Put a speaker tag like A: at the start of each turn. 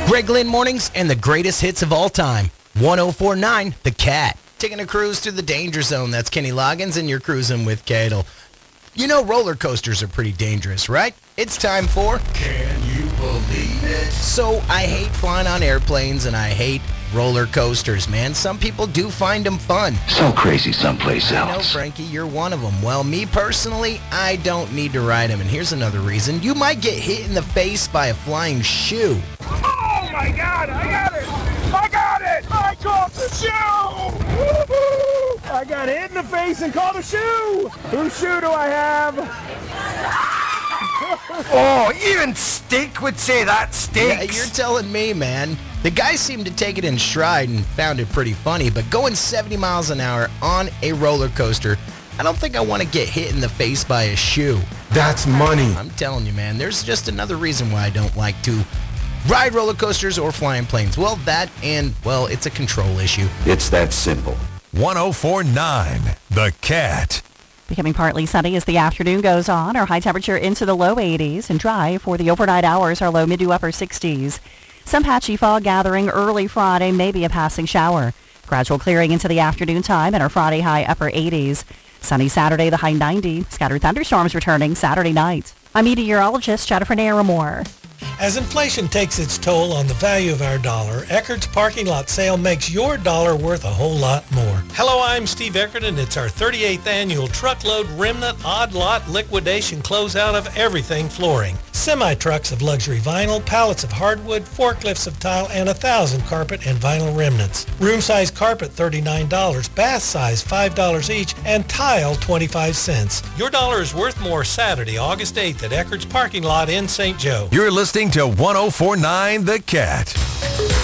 A: Greg Lynn Mornings and the greatest hits of all time. 104.9 The Cat. Taking a cruise through the danger zone. That's Kenny Loggins, and you're cruising with Cadle. You know roller coasters are pretty dangerous, right? It's time for
B: Can You Believe It?
A: So I hate flying on airplanes, and I hate roller coasters, man. Some people do find them fun.
B: So crazy someplace
A: I know,
B: else.
A: Frankie, you're one of them. Well, me personally, I don't need to ride them. And here's another reason. You might get hit in the face by a flying shoe.
C: Oh my God, I got it! I got it! I caught the shoe! Woo-hoo! I got hit in the face and caught a shoe! Whose shoe do I have?
D: Oh, even Steak would say that,
A: Yeah,
D: Steaks.
A: you're telling me, man. The guy seemed to take it in stride and found it pretty funny, but going 70 miles an hour on a roller coaster, I don't think I want to get hit in the face by a shoe.
E: That's money.
A: I'm telling you, man, there's just another reason why I don't like to ride roller coasters or flying planes. Well, that and, well, it's a control issue.
B: It's that simple.
F: 104.9 The Cat.
G: Becoming partly sunny as the afternoon goes on. Our high temperature into the low 80s and dry for the overnight hours. Our low mid to upper 60s. Some patchy fog gathering early Friday, maybe a passing shower. Gradual clearing into the afternoon time and our Friday high upper 80s. Sunny Saturday, the high 90. Scattered thunderstorms returning Saturday night. I'm meteorologist Jennifer Naramore.
H: As inflation takes its toll on the value of our dollar, Eckert's parking lot sale makes your dollar worth a whole lot more. Hello, I'm Steve Eckert, and it's our 38th annual Truckload Remnant Odd Lot Liquidation Closeout of everything flooring. Semi-trucks of luxury vinyl, pallets of hardwood, forklifts of tile, and 1,000 carpet and vinyl remnants. Room size carpet, $39, bath size, $5 each, and tile, 25 cents. Your dollar is worth more Saturday, August 8th at Eckert's parking lot in St. Joe.
F: You're listening to 104.9 The Cat.